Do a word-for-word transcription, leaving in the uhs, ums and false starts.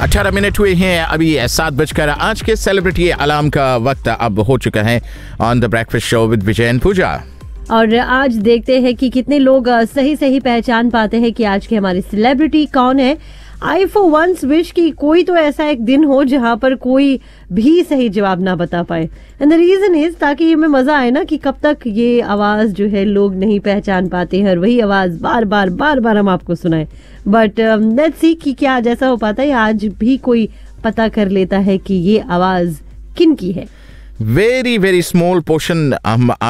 अठारह मिनट हुए हैं अभी सात बजकर। आज के सेलिब्रिटी अलार्म का वक्त अब हो चुका है on the breakfast show with Vijay and पूजा। और आज देखते हैं कि कितने लोग सही सही पहचान पाते हैं कि आज के हमारे सेलिब्रिटी कौन है। आई फॉर वंस विश कि कोई तो ऐसा एक दिन हो जहां पर कोई भी सही जवाब ना बता पाए। एंड द रीजन इज ताकि ये में मजा आए ना कि कब तक ये आवाज जो है लोग नहीं पहचान पाते हैं और वही आवाज बार बार बार बार हम आपको सुनाए। बट लेट्स सी कि क्या जैसा हो पाता है आज भी कोई पता कर लेता है कि ये आवाज किन की है। वेरी वेरी स्मॉल पोर्शन हम